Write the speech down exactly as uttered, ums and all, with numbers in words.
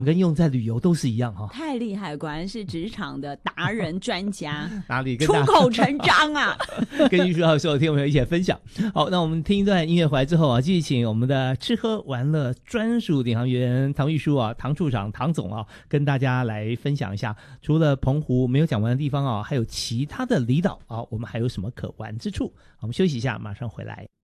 跟用在旅游都是一样哈、哦， 太厉害，果然是职场的达人专家， 哪里跟出口成章啊！跟玉书老师有听我们一起来分享。好，那我们听一段音乐回来之后啊，继续请我们的吃喝玩乐专属领航员唐玉书啊，唐处长、唐总啊，跟大家来分享一下，除了澎湖没有讲完的地方啊，还有其他的离岛啊，我们还有什么可玩之处？我们休息一下，马上回来。